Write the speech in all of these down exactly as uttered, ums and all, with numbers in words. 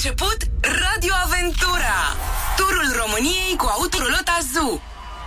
început Radio Aventura, turul României cu Autorolat Azu.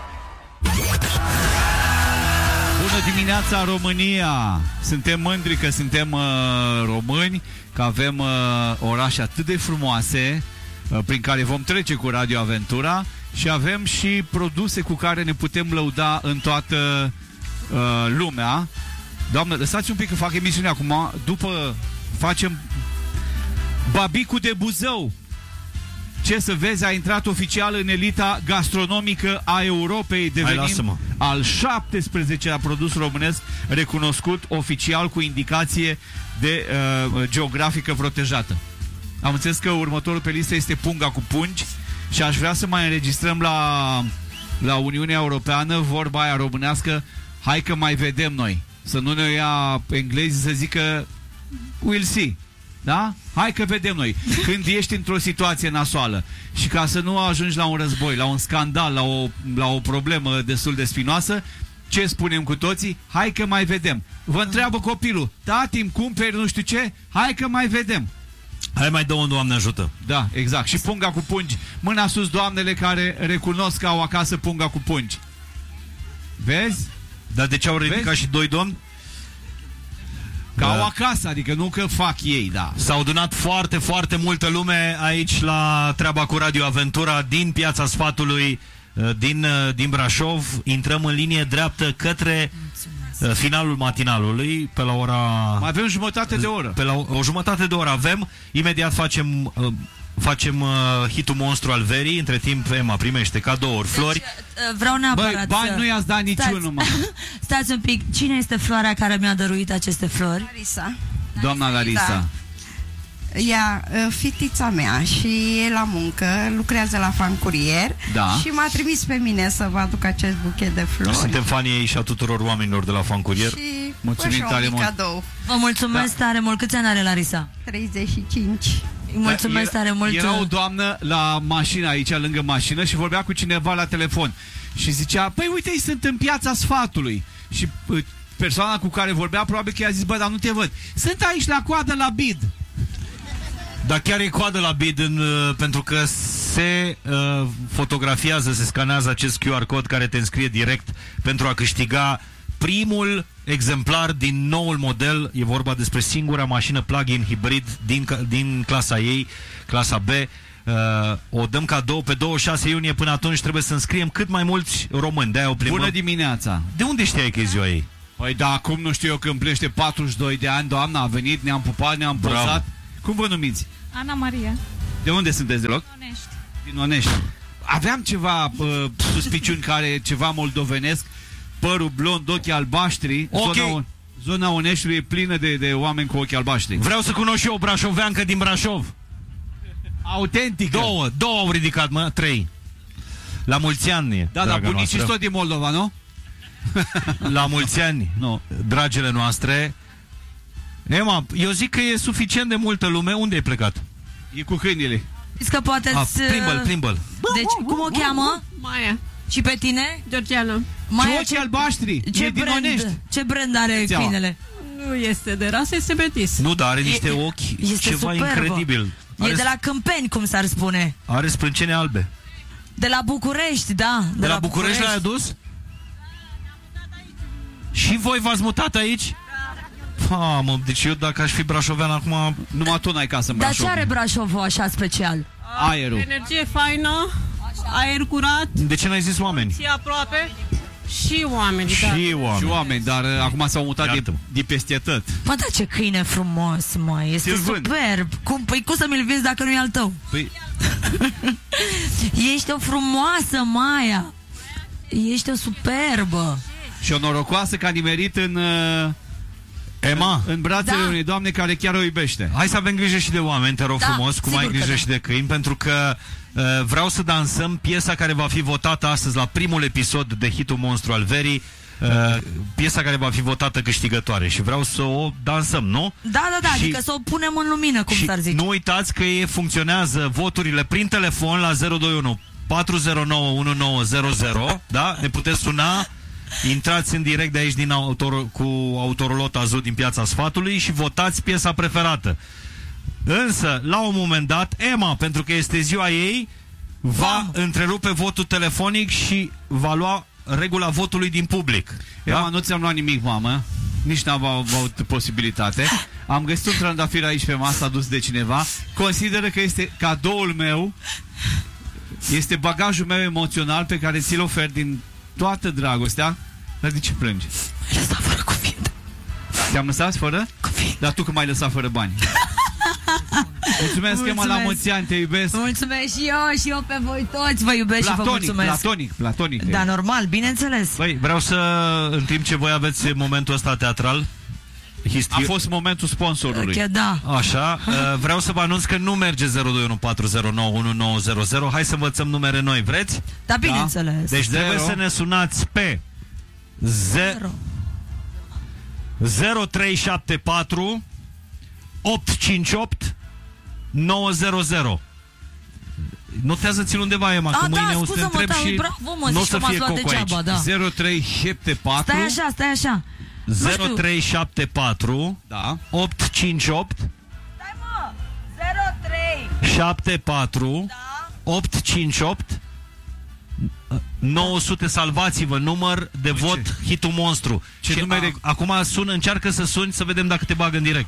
Bună dimineața, România! Suntem mândri că suntem uh, români, că avem uh, orașe atât de frumoase uh, prin care vom trece cu Radio Aventura și avem și produse cu care ne putem lăuda în toată uh, lumea. Doamnă, lăsați un pic că fac emisiunea acum. După facem Babicul de Buzău. Ce să vezi, a intrat oficial în elita gastronomică a Europei, devenind al șaptesprezecelea produs românesc recunoscut oficial cu indicație de uh, geografică protejată. Am înțeles că următorul pe listă este punga cu pungi și aș vrea să mai înregistrăm la, la Uniunea Europeană vorba aia românească, hai că mai vedem noi. Să nu ne ia englezii să zică we'll see. Da? Hai că vedem noi. Când ești într-o situație nasoală și ca să nu ajungi la un război, la un scandal, la o, la o problemă destul de spinoasă, ce spunem cu toții? Hai că mai vedem. Vă întreabă copilul, tati, îmi cumperi nu știu ce? Hai că mai vedem. Hai mai dă un Doamne ajută. Da, exact. Și punga cu pungi. Mâna sus doamnele care recunosc că au acasă punga cu pungi. Vezi? Dar de ce au ridicat Vezi? și doi domni? Că au acasă, adică nu că fac ei, da. S-au adunat foarte, foarte multă lume aici la treaba cu Radio Aventura din Piața Sfatului, din, din Brașov. Intrăm în linie dreaptă către Mulțumesc. finalul matinalului pe la ora... Mai avem jumătate de oră. Pe la o, o jumătate de oră avem. Imediat facem... Facem uh, hitul monstru al verii. Între timp Emma primește cadouri, flori. Deci, uh, vreau neapărat. Băi, bani să... nu i-ați dat niciunul, mă. Stați un pic, cine este floarea care mi-a dăruit aceste flori? Larisa. Doamna Larisa. Da. Ea, fetița mea, și e la muncă, lucrează la Fancurier, da. Și m-a trimis pe mine să vă aduc acest buchet de flori. Suntem fanii ei și a tuturor oamenilor de la Fancurier. Și mulțumim tare mult. Cadou. Vă mulțumesc da. tare mult. Câți ani are Larisa? treizeci și cinci. Mulțumesc da, tare mult. Era o doamnă la mașină aici, lângă mașină, și vorbea cu cineva la telefon. Și zicea, păi uite, ei sunt în Piața Sfatului. Și persoana cu care vorbea probabil că i-a zis, bă, dar nu te văd. Sunt aici la coadă la bid. Dar chiar e coadă la bid în, pentru că se uh, fotografiază, se scanează acest Q R code care te înscrie direct pentru a câștiga primul exemplar din noul model. E vorba despre singura mașină plug-in hibrid din, din clasa ei, clasa B. Uh, o dăm cadou pe douăzeci și șase iunie. Până atunci trebuie să înscriem cât mai mulți români. De-aia o plimbăm. Bună dimineața! De unde știai că e ziua ei? Păi da, acum nu știu eu, că împlinește patruzeci și doi de ani, doamna a venit, ne-am pupat, ne-am pozat. Cum vă numiți? Ana Maria. De unde sunteți de loc? Onești. Din Onești. Aveam ceva uh, suspiciuni care ceva moldovenesc, părul blond, ochii albaștri. Okay. Zona, zona Oneștiului e plină de, de oameni cu ochii albaștri. Vreau să cunosc și eu o brașoveancă din Brașov. Autentică. Două, două au ridicat, mă, trei. La mulți ani. Da, dar bunicii tot din Moldova, nu? La mulți ani, no. Dragile noastre. Emma, eu zic că e suficient de multă lume. Unde ai plecat? E cu câinile. Zici că poate să... Plimbă-l, plimbă-l. Deci, cum o cheamă? Maia. Și pe tine? Georgiana. Maia, ce ochii albaștri? Ce brand, ce brand are câinele? Nu este de rasă, este metis. Nu, dar are niște e, ochi este ceva superbă. Incredibil. Are e de la Câmpeni, cum s-ar spune. Are sprâncene albe. De la București, da. De, de la, la București, București l-ai adus? Și voi v-ați mutat aici? Ha, mă, deci eu dacă aș fi brașovean acum, numai tu n-ai casă în Brașov. Dar ce are Brașovul așa special? Aerul. Energie faină, aer curat. De ce n-ai zis oameni? Și aproape. Și oameni, și da. oameni. Și oameni, dar uh, acum s-au mutat de, de peste tot. Mă, dar ce câine frumos, mă, este superb. Cum, păi cum să mi-l vinzi dacă nu e al tău? Păi... Ești o frumoasă, Maia. Ești o superbă. Și o norocoasă că a nimerit în... Uh... Emma, în, în brațele da. unei doamne care chiar o iubește. Hai să avem grijă și de oameni, te rog da, frumos, cum ai grijă da. și de câini, pentru că uh, vreau să dansăm piesa care va fi votată astăzi la primul episod de hitul monstru al verii, uh, piesa care va fi votată câștigătoare și vreau să o dansăm, nu? Da, da, da, și, adică să o punem în lumină, cum s-ar zice. Nu uitați că e, funcționează voturile prin telefon la zero doi unu patru zero nouă unu nouă zero zero, da? Ne puteți suna. Intrați în direct de aici din autor, cu Autorolot Azu din Piața Sfatului și votați piesa preferată. Însă, la un moment dat, Emma, pentru că este ziua ei, va Mam. întrerupe votul telefonic și va lua regula votului din public. Emma, Da? nu ți-am luat nimic, mamă. Nici n-am avut posibilitate. Am găsit un trandafir aici pe masă adus de cineva. Consideră că este cadoul meu, este bagajul meu emoțional pe care ți-l ofer din toată dragostea. Dar de ce plângi? M-ai lăsat fără cuvinte. Te-am lăsat fără? Cuvinte. Dar tu că m-ai lăsat fără bani. Mulțumesc, Emma, la Mulțumesc. mulți ani, te iubesc. Mulțumesc și eu, și eu pe voi toți. Vă iubesc și vă Platonic, mulțumesc. platonic, platonic. Da, normal, bineînțeles. Băi, vreau să, în timp ce voi aveți momentul ăsta teatral, A Histri... fost momentul sponsorului. Chiar da. Așa, uh, vreau să vă anunț că nu merge zero doi unu patru zero nouă unu nouă zero zero. Hai să învățăm numere noi, vreți? Da, bineînțeles. Deci trebuie Zero. să ne sunați pe Zero. zero trei șapte patru opt cinci opt nouă zero zero. Notează-ți-l undeva, Emma, A, că da, mâine o să te scuză-mă, întreb da, și bravo, mă, nu o zici să că m-ați fie luat coco degeaba, aici. da. zero trei șapte patru Stai așa, stai așa. zero trei șapte patru Da. opt cinci opt Stai, mă. zero trei. șapte patru Da. opt cinci opt nouă sute. Salvați-vă, număr de Bă, vot, ce? hitul monstru. Ce Și numere- a, acum sună, încearcă să suni să vedem dacă te bagă în direct.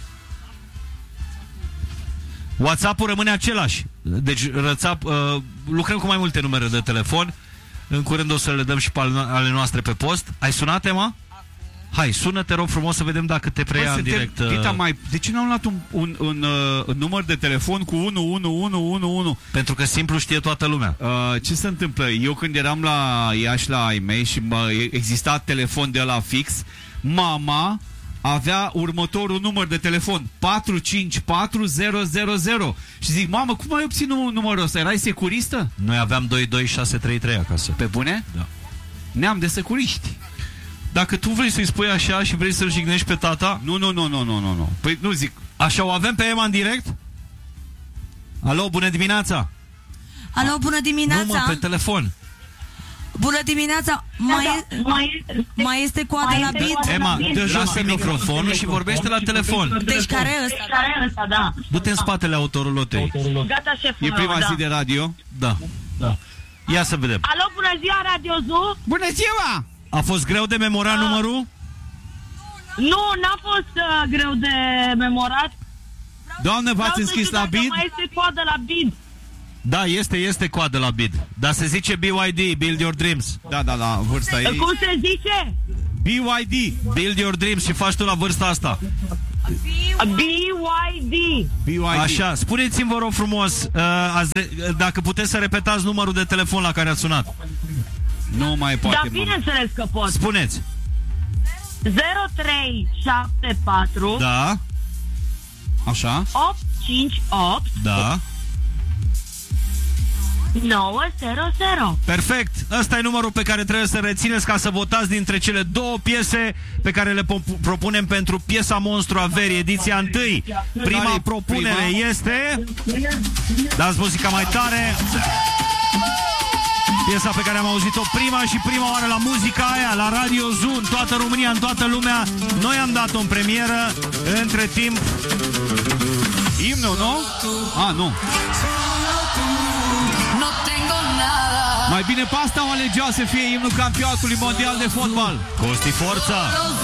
WhatsApp-ul rămâne același. Deci WhatsApp, uh, lucrăm cu mai multe numere de telefon. În curând o să le dăm și pe ale- ale noastre pe post. Ai sunat, Emma? Hai, sună, te rog frumos să vedem dacă te preia Bă, în suntem- direct. uh, Dita, mai, de ce n-am luat un, un, un, uh, un număr de telefon cu unu unu unu unu unu? Pentru că simplu știe toată lumea. Uh, ce se întâmplă? Eu când eram la Iași la ai mei și mă, exista telefon de la fix, mama avea următorul număr de telefon patru cinci patru zero zero zero. Și zic, mamă, cum ai obținut numărul ăsta? Erai securistă? Noi aveam doi doi șase trei trei acasă. Pe bune? Da. Neam de securiști. Dacă tu vrei să-i spui așa și vrei să-l jignești pe tata, Nu, nu, nu, nu, nu, nu, nu. Păi nu zic. așa o avem pe Emma în direct? Alo, bună dimineața! Alo, bună Nu, mă, dimineața. pe telefon. Bună dimineața. Mai, e, Mai, mai este coadă la bid? Emma, dă jos microfonul și vorbește la telefon. Deci care e ăsta? care e ăsta, da. Du-te în spatele autorolotei. Gata, șeful E prima meu, zi da. de radio. Da. Ia să vedem. Alo, bună ziua, Radio Zoo. Bună ziua! A fost greu de memorat numărul? Nu, n-a fost uh, greu de memorat. Doamne, Vreau v-ați să înscris știu la dacă bid? mai este coadă la bid. Da, este, este coadă la bid. Dar se zice B Y D, Build Your Dreams. Da, da, la vârsta ei. Cum se zice? B Y D. Build Your Dreams și faci tu la vârsta asta. B Y D. B Y D. Așa, spuneți-mi, vă rog frumos, uh, azi, dacă puteți să repetați numărul de telefon la care ați sunat. Nu mai poate, Da, mă. bineînțeles că pot. Spuneți. zero trei șapte patru Da, Așa? opt cinci opt da. nouă zero zero. Perfect. Ăsta e numărul pe care trebuie să rețineți ca să votați dintre cele două piese pe care le po- propunem pentru piesa Monstru a Verii, ediția întâi. Prima Care-i propunere prima? este... Dați muzica mai tare. Piesa pe care am auzit-o prima și prima oară la muzica aia, la Radio Zoo, în toată România, în toată lumea. Noi am dat-o în premieră. Între timp... Imnul, nu? A, nu. Mai bine pe asta o alegea să fie imnul campionatului mondial de fotbal. Costi Forța!